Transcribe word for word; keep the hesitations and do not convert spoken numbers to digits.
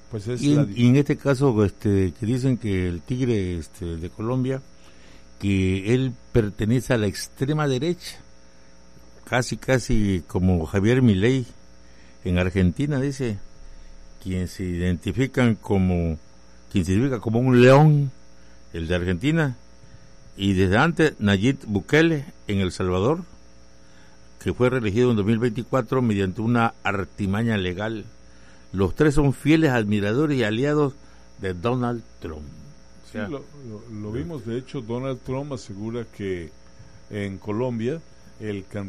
Pues es y, la... en, y en este caso, este, que dicen que el tigre este, de Colombia, que él pertenece a la extrema derecha, casi, casi como Javier Milei en Argentina, dice, quien se identifican como, quien se identifica como un león, el de Argentina, y desde antes Nayib Bukele en El Salvador, que fue reelegido en dos mil veinticuatro mediante una artimaña legal. Los tres son fieles admiradores y aliados de Donald Trump. O sea, sí, lo, lo, lo vimos, de hecho, Donald Trump asegura que en Colombia el candidato